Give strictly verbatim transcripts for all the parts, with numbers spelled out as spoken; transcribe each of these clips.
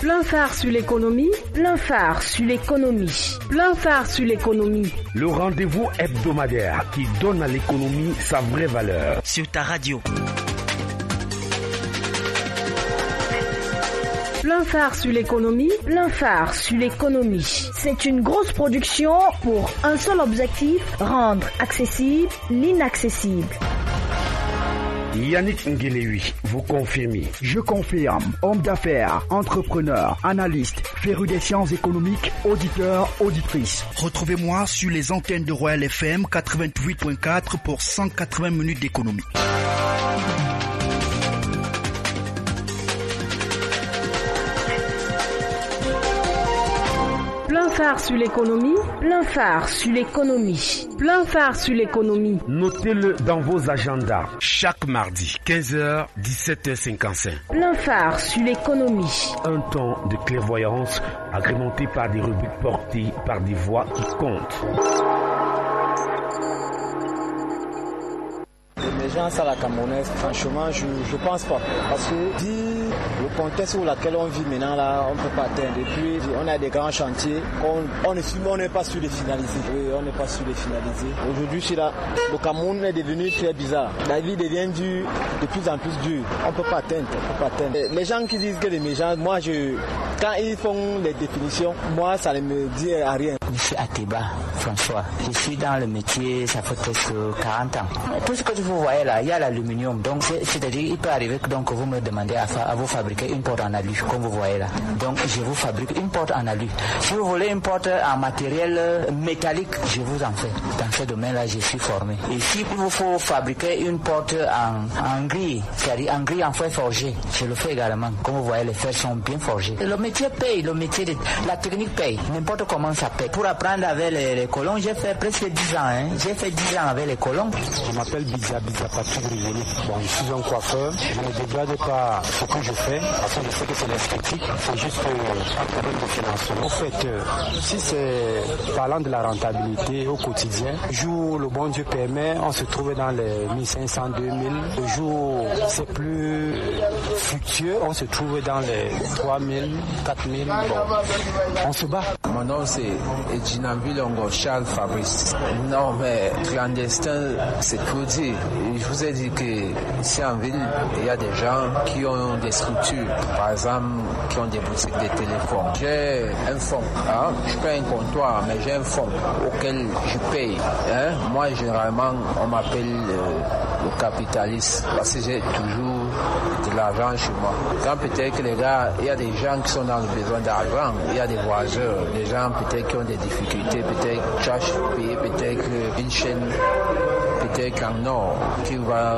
Plein phare sur l'économie, plein phare sur l'économie, plein phare sur l'économie. Le rendez-vous hebdomadaire qui donne à l'économie sa vraie valeur. Sur ta radio. Plein phare sur l'économie, plein phare sur l'économie. C'est une grosse production pour un seul objectif, rendre accessible l'inaccessible. Yannick Ngelewi, vous confirmez? Je confirme. Homme d'affaires, entrepreneur, analyste, féru des sciences économiques, auditeur, auditrice. Retrouvez-moi sur les antennes de Royal F M quatre-vingt-huit point quatre pour cent quatre-vingts minutes d'économie. Plein phare sur l'économie, plein phare sur l'économie, plein phare sur l'économie. Notez-le dans vos agendas. Chaque mardi, quinze heures, dix-sept heures cinquante-cinq. Plein phare sur l'économie. Un temps de clairvoyance agrémenté par des rubriques portées par des voix qui comptent. L'émergence à la camerounaise, franchement, je ne pense pas. Parce que dit le contexte où laquelle on vit maintenant, là, on ne peut pas atteindre. Et puis, on a des grands chantiers, on, on n'est pas sûr de finaliser. Oui, on n'est pas sûr de finaliser. Aujourd'hui, c'est là, le Cameroun est devenu très bizarre. La vie devient dure, de plus en plus dure. On ne peut pas atteindre. On peut pas atteindre. Les gens qui disent que l'émergence, moi, je, quand ils font les définitions, moi, ça ne me dit à rien. Je suis Ateba, François. Je suis dans le métier, ça fait presque quarante ans. Tout ce que vous voyez là, il y a l'aluminium. Donc, c'est-à-dire, il peut arriver que donc, vous me demandez à, à vous fabriquer une porte en alu, comme vous voyez là. Donc, je vous fabrique une porte en alu. Si vous voulez une porte en matériel métallique, je vous en fais. Dans ce domaine-là, je suis formé. Et si il vous faut fabriquer une porte en, en grille, c'est-à-dire en grille en fer forgé, je le fais également. Comme vous voyez, les fers sont bien forgés. Le métier paye, le métier de la technique paye. N'importe comment ça paye. Pour apprendre avec les, les colons, j'ai fait presque dix ans. Hein. J'ai fait dix ans avec les colons. Je m'appelle Biza Biza Patrick Rigoli. Bon, je suis un coiffeur. Je ne dégrade pas ce que je fais, parce que je sais que c'est l'esthétique. C'est juste un problème de financement. En fait, euh, si c'est parlant de la rentabilité au quotidien, le jour où le bon Dieu permet, on se trouve dans les mille cinq cents, deux mille. Le jour où c'est plus fructueux, on se trouve dans les trois mille, quatre mille. Bon, on se bat. Mon nom c'est Edginambi Longo Charles Fabrice. Non mais clandestin c'est trop dire. Je vous ai dit que ici en ville il y a des gens qui ont des structures, par exemple qui ont des boutiques de téléphones. J'ai un fonds, hein? Je paye un comptoir mais j'ai un fonds auquel je paye. Hein? Moi généralement on m'appelle euh, le capitaliste parce que j'ai toujours de l'argent chez moi. Quand peut-être que les gars, il y a des gens qui sont dans le besoin d'argent, il y a des voyageurs, des gens peut-être qui ont des difficultés, peut-être cherchent à payer peut-être une chaîne, peut-être qu'en or, qui va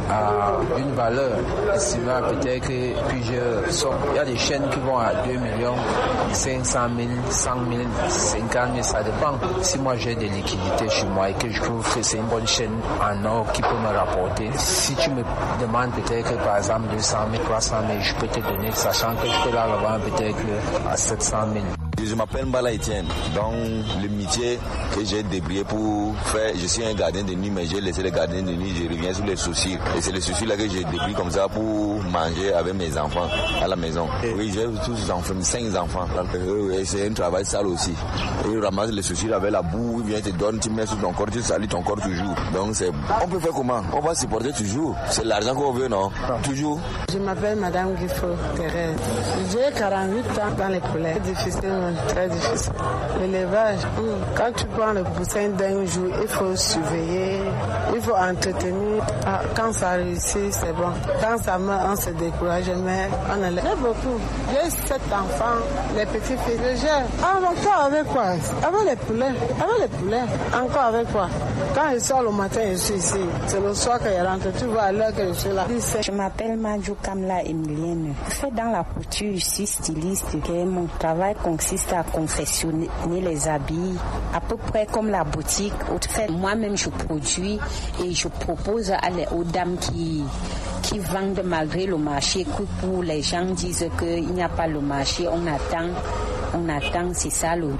à une valeur estimable, peut-être que plusieurs sommes. Il y a des chaînes qui vont à deux millions, cinq cent mille, cent mille, cinquante mille, ça dépend. Si moi j'ai des liquidités chez moi et que je trouve que c'est une bonne chaîne en or qui peut me rapporter, si tu me demandes peut-être que par exemple deux cent mille, trois cent mille, je peux te donner, sachant que je peux la revendre peut-être à sept cent mille. Je m'appelle Mbala Etienne, donc le métier que j'ai débrouillé pour faire, je suis un gardien de nuit, mais j'ai laissé les gardiens de nuit, je reviens sur les soucis. Et c'est les soucis là que j'ai débrouillé comme ça pour manger avec mes enfants à la maison. Oui, j'ai tous les enfants, cinq enfants. Et c'est un travail sale aussi. Et ils ramassent les soucis avec la boue, ils viennent te donner, tu mets sur ton corps, tu salis ton corps toujours. Donc c'est, on peut faire comment? On va supporter toujours. C'est l'argent qu'on veut, non? Toujours. Je m'appelle Madame Guifo Thérèse. J'ai quarante-huit ans dans les poulets. C'est difficile. Très difficile. L'élevage, quand tu prends le poussin d'un jour, il faut surveiller, il faut entretenir. Quand ça réussit, c'est bon. Quand ça meurt, on se décourage, mais on élève. J'ai beaucoup. J'ai sept enfants, les petits filles. Je gère. Encore avec quoi? Avec les poulets. Avec les poulets. Encore avec quoi? Quand je sors le matin, je suis ici. C'est le soir que je rentre. Tu vois à l'heure que je suis là. Je m'appelle Madjou Kamla Emilienne. Je fais dans la couture, je suis styliste. Mon travail consiste à confectionner les habits, à peu près comme la boutique. Moi-même, je produis et je propose à les, aux dames qui, qui vendent malgré le marché. Que pour les gens disent qu'il n'y a pas le marché, on attend. on attend, c'est ça le, le...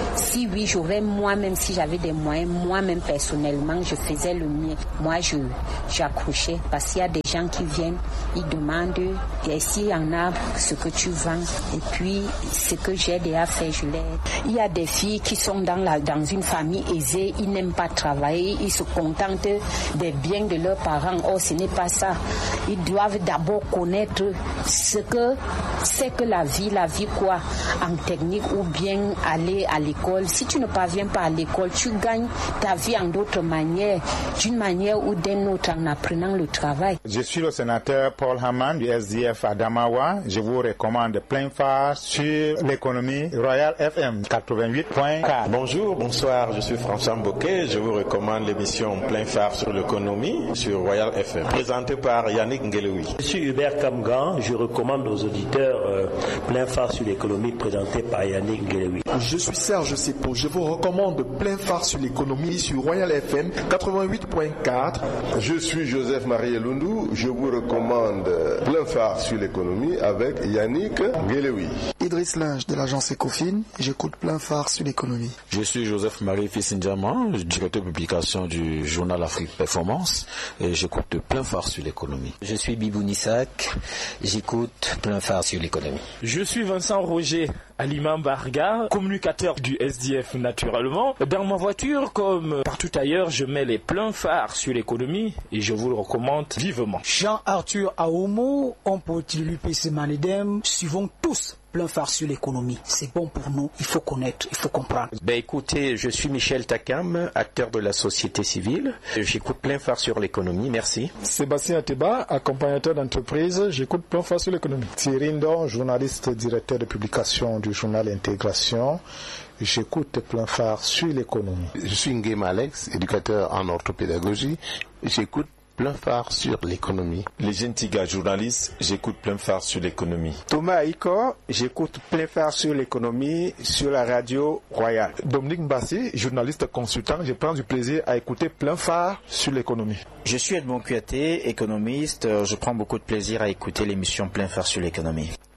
Si oui, j'aurais moi-même, si j'avais des moyens, moi-même personnellement, je faisais le mien. Moi, je j'accrochais parce qu'il y a des gens qui viennent, ils demandent et s'il y en a ce que tu vends et puis ce que j'ai déjà fait, je l'aide. Il y a des filles qui sont dans, la, dans une famille aisée, ils n'aiment pas travailler, ils se contentent des biens de leurs parents. Oh, ce n'est pas ça. Ils doivent d'abord connaître ce que c'est que la vie, la vie quoi, en technique ou bien aller à l'école. Si tu ne parviens pas à l'école, tu gagnes ta vie en d'autres manières, d'une manière ou d'une autre en apprenant le travail. Je suis le sénateur Paul Haman du S D F Adamawa. Je vous recommande plein phare sur l'économie Royal F M quatre-vingt-huit point quatre. Bonjour, bonsoir, je suis François Mboké. Je vous recommande l'émission Plein phare sur l'économie sur Royal F M, présentée par Yannick Ngelewi. Je suis Hubert Kamgan. Je recommande aux auditeurs euh, Plein phare sur l'économie, présenté par Yannick Ngelewi. Je suis Serge Sepo. Je vous recommande Plein phare sur l'économie sur Royal F M quatre-vingt-huit point quatre. Je suis Joseph Marie Elundou. Je vous recommande Plein phare sur l'économie avec Yannick Ngelewi. Idriss Linge de l'agence Ecofin. J'écoute Plein phare sur l'économie. Je suis Joseph Marie Fissindiaman, directeur de publication du journal Afrique Performance, et j'écoute Plein phare sur l'économie. Je suis Bibou Nissak, j'écoute Plein phare sur l'économie. Je suis Vincent Roger Aliman Barga, communicateur du S D F naturellement. Dans ma voiture, comme partout ailleurs, je mets les pleins phares sur l'économie et je vous le recommande vivement. Jean-Arthur Aomo, on peut utiliser ce manidem, suivons tous Plein phare sur l'économie. C'est bon pour nous, il faut connaître, il faut comprendre. Ben écoutez, je suis Michel Takam, acteur de la société civile. J'écoute Plein phare sur l'économie, merci. Sébastien Ateba, accompagnateur d'entreprise, j'écoute Plein phare sur l'économie. Thierry Ndon, journaliste, directeur de publication du journal Intégration. J'écoute Plein phare sur l'économie. Je suis Nguema Alex, éducateur en orthopédagogie. J'écoute Plein phare sur l'économie. Les Gentiga, journalistes, j'écoute Plein phare sur l'économie. Thomas Aiko, j'écoute Plein phare sur l'économie sur la radio royale. Dominique Mbassi, journaliste consultant, je prends du plaisir à écouter Plein phare sur l'économie. Je suis Edmond Kouyaté, économiste, je prends beaucoup de plaisir à écouter l'émission Plein phare sur l'économie.